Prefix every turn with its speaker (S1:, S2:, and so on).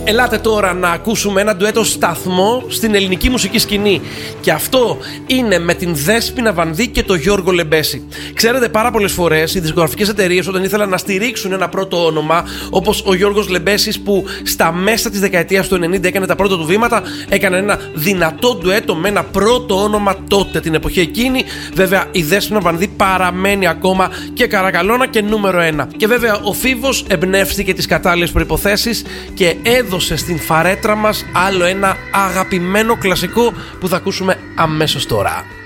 S1: Ελάτε τώρα να ακούσουμε ένα ντουέτο σταθμό στην ελληνική μουσική σκηνή. Και αυτό είναι με την Δέσποινα Βανδύ και τον Γιώργο Λεμπέση. Ξέρετε, πάρα πολλές φορές οι δισκογραφικές εταιρείες, όταν ήθελαν να στηρίξουν ένα πρώτο όνομα, όπως ο Γιώργος Λεμπέσης που στα μέσα της δεκαετίας του 90 έκανε τα πρώτα του βήματα, έκανε ένα δυνατό ντουέτο με ένα πρώτο όνομα τότε, την εποχή εκείνη. Βέβαια, η Δέσποινα Βανδύ παραμένει ακόμα και καρακαλώνα και νούμερο 1. Και βέβαια, ο Φίβος εμπνεύστηκε τις κατάλληλες προϋποθέσεις και έδωσε στην φαρέτρα μας άλλο ένα αγαπημένο κλασικό που θα ακούσουμε αμέσως τώρα.